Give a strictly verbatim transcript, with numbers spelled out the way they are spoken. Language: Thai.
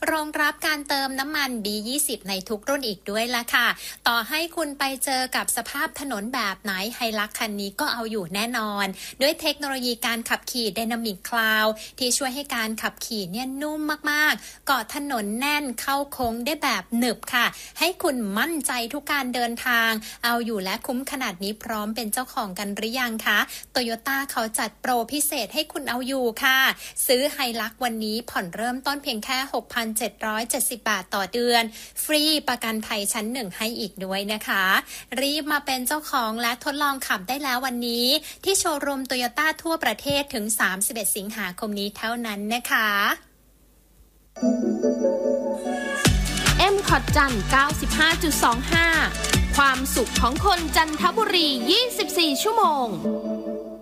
รองรับการเติมน้ำมัน บี ยี่สิบ ในทุกรุ่นอีกด้วยล่ะค่ะต่อให้คุณไปเจอกับสภาพถนนแบบไหนไฮลักซ์คันนี้ก็เอาอยู่แน่นอนด้วยเทคโนโลยีการขับขี่ Dynamic Cloud ที่ช่วยให้การขับขี่เนี่ยนุ่มมากๆเกาะถนนแน่นเข้าโค้งได้แบบหนึบค่ะให้คุณมั่นใจทุกการเดินทางเอาอยู่และคุ้มขนาดนี้พร้อมเป็นเจ้าของกันหรือยังคะ Toyota เขาจัดโปรพิเศษให้คุณเอาอยู่ค่ะซื้อไฮลักซ์วันนี้ผ่อนเริ่มต้นเพียงแค่ หกพันเจ็ดร้อยเจ็ดสิบ บาทต่อเดือนฟรีประกันภัยชั้นหนึ่งให้อีกด้วยนะคะรีบมาเป็นเจ้าของและทดลองขับได้แล้ววันนี้ที่โชว์รูม Toyota ทั่วประเทศถึงสามสิบเอ็ดสิงหาคมนี้เท่านั้นนะคะ M คอร์ดจันทร์ เก้าสิบห้าจุดสองห้า ความสุขของคนจันทบุรี ยี่สิบสี่ ชั่วโมง